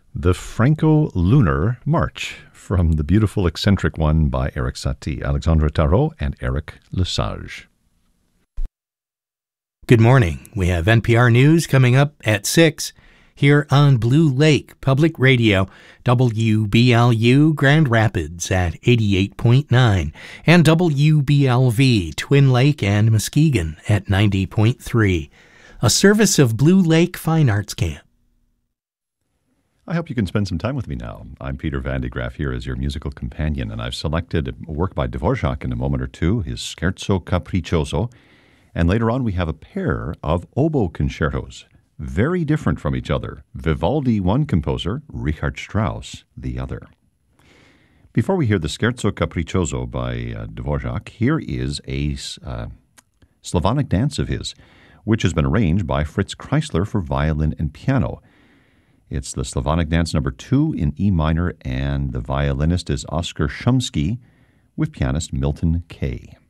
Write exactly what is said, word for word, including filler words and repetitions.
The Franco-Lunar March from the beautiful eccentric one by Eric Satie, Alexandre Tarot, and Eric Lesage. Good morning. We have N P R News coming up at six here on Blue Lake Public Radio, W B L U Grand Rapids at eighty-eight point nine, and W B L V Twin Lake and Muskegon at ninety point three. A service of Blue Lake Fine Arts Camp. I hope you can spend some time with me now. I'm Peter Van de Graaff here as your musical companion, and I've selected a work by Dvorak in a moment or two, his Scherzo Capriccioso, and later on we have a pair of oboe concertos, very different from each other. Vivaldi, one composer, Richard Strauss, the other. Before we hear the Scherzo Capriccioso by uh, Dvorak, here is a uh, Slavonic dance of his, which has been arranged by Fritz Kreisler for violin and piano. It's the Slavonic Dance number two in E minor, and the violinist is Oskar Shumsky with pianist Milton Kay.